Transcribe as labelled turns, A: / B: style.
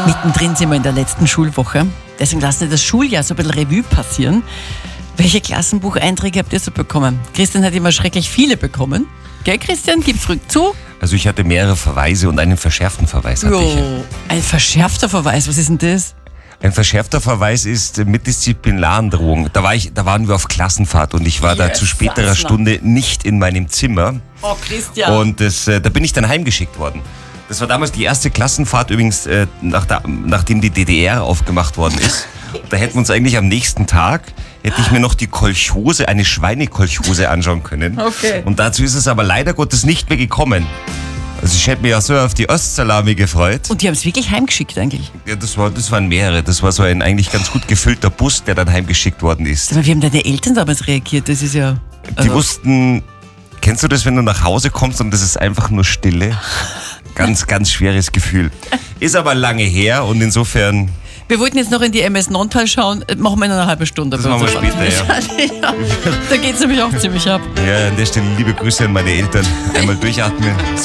A: Mittendrin sind wir in der letzten Schulwoche. Deswegen lassen wir das Schuljahr so ein bisschen Revue passieren. Welche Klassenbucheinträge habt ihr so bekommen? Christian hat immer schrecklich viele bekommen. Gell, Christian? Gib's ruhig zu.
B: Also ich hatte mehrere Verweise und einen verschärften Verweis hatte ich.
A: Ein verschärfter Verweis, was ist denn das?
B: Ein verschärfter Verweis ist mit Disziplinarandrohung. Da waren wir auf Klassenfahrt und ich war da zu späterer Stunde nicht in meinem Zimmer.
A: Oh, Christian.
B: Und da bin ich dann heimgeschickt worden. Das war damals die erste Klassenfahrt übrigens, nachdem die DDR aufgemacht worden ist. Da hätten wir uns eigentlich am nächsten Tag, hätte ich mir noch die Kolchose, eine Schweinekolchose anschauen können.
A: Okay.
B: Und dazu ist es aber leider Gottes nicht mehr gekommen. Also ich hätte mich ja so auf die Ostsalami gefreut.
A: Und die haben es wirklich heimgeschickt eigentlich?
B: Ja, das waren mehrere. Das war so ein eigentlich ganz gut gefüllter Bus, der dann heimgeschickt worden ist.
A: Sag mal, wie haben deine Eltern damals reagiert? Das ist ja...
B: Die wussten, kennst du das, wenn du nach Hause kommst und das ist einfach nur Stille? Ganz, ganz schweres Gefühl. Ist aber lange her und insofern...
A: Wir wollten jetzt noch in die MS Nontal schauen. Machen wir in einer halben Stunde.
B: Das machen wir später,
A: ja. Da geht es nämlich auch ziemlich ab.
B: Ja, an der Stelle liebe Grüße an meine Eltern. Einmal durchatmen.